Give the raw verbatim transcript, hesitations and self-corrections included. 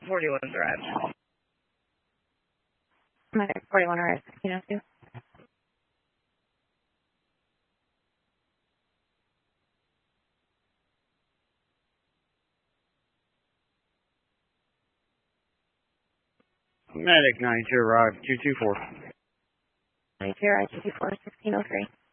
forty-one arrived. Medic forty-one arrived, sixteen oh two. Medic ninety-two arrived, two two four. ninety-two arrived, two two four, sixteen oh three.